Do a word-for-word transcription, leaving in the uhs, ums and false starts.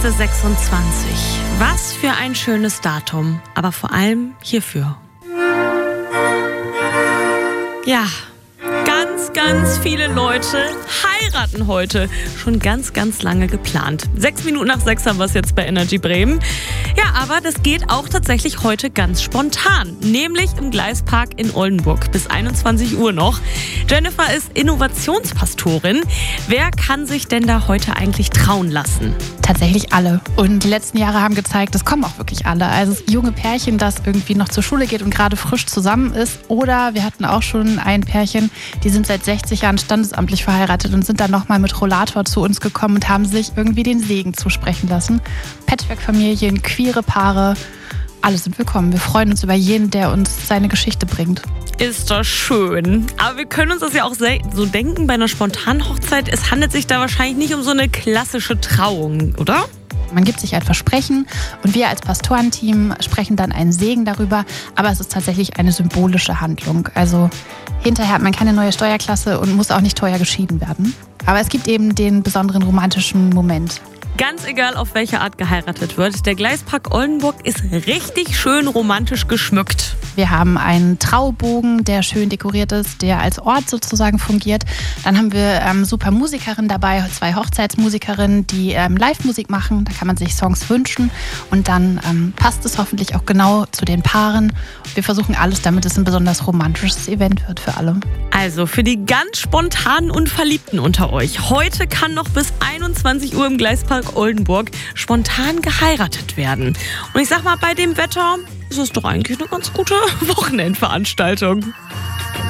sechsundzwanzig. Was für ein schönes Datum, aber vor allem hierfür. Ja, ganz, ganz viele Leute heiraten heute. Schon ganz, ganz lange geplant. Sechs Minuten nach sechs haben wir es jetzt bei Energy Bremen. Ja, aber das geht auch tatsächlich heute ganz spontan. Nämlich im Gleispark in Oldenburg bis einundzwanzig Uhr noch. Jennifer ist Innovationspastorin. Wer kann sich denn da heute eigentlich trauen lassen? Tatsächlich alle. Und die letzten Jahre haben gezeigt, es kommen auch wirklich alle. Also das junge Pärchen, das irgendwie noch zur Schule geht und gerade frisch zusammen ist. Oder wir hatten auch schon ein Pärchen, die sind seit sechzig Jahren standesamtlich verheiratet und sind dann nochmal mit Rollator zu uns gekommen und haben sich irgendwie den Segen zusprechen lassen. Patchwork-Familien, queere Paare, alle sind willkommen. Wir freuen uns über jeden, der uns seine Geschichte bringt. Ist das schön. Aber wir können uns das ja auch so denken bei einer spontanen Hochzeit. Es handelt sich da wahrscheinlich nicht um so eine klassische Trauung, oder? Man gibt sich ein Versprechen und wir als Pastorenteam sprechen dann einen Segen darüber. Aber es ist tatsächlich eine symbolische Handlung. Also hinterher hat man keine neue Steuerklasse und muss auch nicht teuer geschieden werden. Aber es gibt eben den besonderen romantischen Moment. Ganz egal, auf welche Art geheiratet wird, der Gleispark Oldenburg ist richtig schön romantisch geschmückt. Wir haben einen Traubogen, der schön dekoriert ist, der als Ort sozusagen fungiert. Dann haben wir ähm, super Musikerinnen dabei, zwei Hochzeitsmusikerinnen, die ähm, Live-Musik machen. Da kann man sich Songs wünschen und dann ähm, passt es hoffentlich auch genau zu den Paaren. Wir versuchen alles, damit es ein besonders romantisches Event wird für alle. Also für die ganz spontanen und Verliebten unter euch. Heute kann noch bis einundzwanzig Uhr im Gleispark Oldenburg spontan geheiratet werden. Und ich sag mal, bei dem Wetter ist es doch eigentlich eine ganz gute Wochenendveranstaltung.